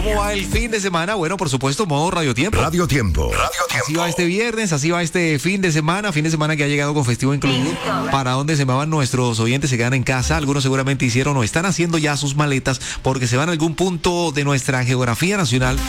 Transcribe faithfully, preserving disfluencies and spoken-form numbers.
¿Cómo va el fin de semana? Bueno, por supuesto, modo Radio Tiempo. Radio Tiempo. Radio Tiempo. Así va este viernes, así va este fin de semana, fin de semana que ha llegado con festivo incluido. ¿Para dónde se van nuestros oyentes? Se quedan en casa, algunos seguramente hicieron o están haciendo ya sus maletas porque se van a algún punto de nuestra geografía nacional